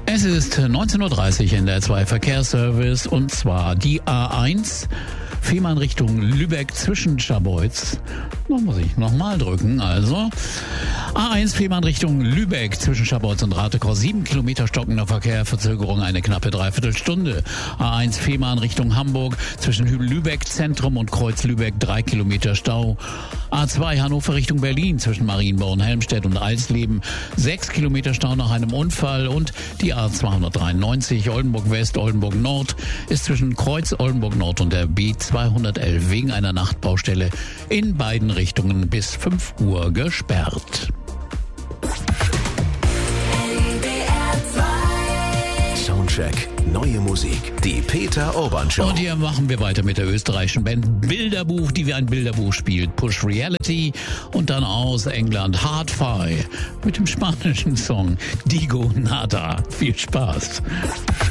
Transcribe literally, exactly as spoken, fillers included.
Es ist neunzehn Uhr dreißig in der zwei Verkehrsservice und zwar die A eins Fehmarn Richtung Lübeck zwischen Scharbeutz. Noch muss ich nochmal drücken, also. A eins Fehmarn Richtung Lübeck zwischen Scharbeutz und Ratekor. Sieben Kilometer stockender Verkehr, Verzögerung eine knappe Dreiviertelstunde. A eins Fehmarn Richtung Hamburg zwischen Lübeck Zentrum und Kreuz Lübeck. Drei Kilometer Stau. A zwei Hannover Richtung Berlin zwischen Marienborn, Helmstedt und Eisleben. Sechs Kilometer Stau nach einem Unfall. Und die A zweihundertdreiundneunzig Oldenburg West, Oldenburg Nord ist zwischen Kreuz Oldenburg Nord und der B zweihundertelf wegen einer Nachtbaustelle in beiden Richtungen bis fünf Uhr gesperrt. Soundcheck, neue Musik, die Peter Urban Show. Und hier machen wir weiter mit der österreichischen Band Bilderbuch, die wie ein Bilderbuch spielt. Push Reality und dann aus England Hard-Fi mit dem spanischen Song Digo Nada. Viel Spaß.